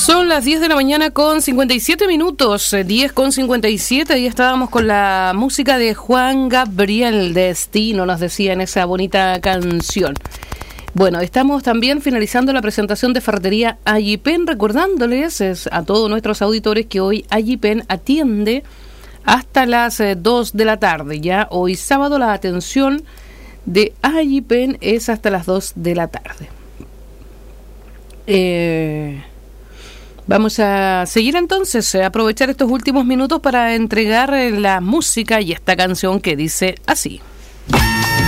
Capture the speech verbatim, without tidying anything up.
Son las diez de la mañana con cincuenta y siete minutos, diez con cincuenta y siete, y estábamos con la música de Juan Gabriel, Destino, nos decía en esa bonita canción. Bueno, estamos también finalizando la presentación de Ferretería Allipen, recordándoles es, a todos nuestros auditores que hoy Allipen atiende hasta las eh, dos de la tarde. Ya hoy sábado la atención de Allipen es hasta las dos de la tarde. Eh... Vamos a seguir entonces, a aprovechar estos últimos minutos para entregar la música y esta canción que dice así.